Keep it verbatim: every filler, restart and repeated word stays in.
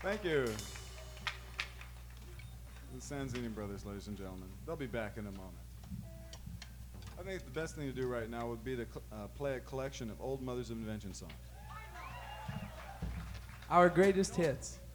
Thank you. The Sanzini brothers, ladies and gentlemen. They'll be back in a moment. I think the best thing to do right now would be to cl- uh, play a collection of old Mothers of Invention songs. Our greatest hits.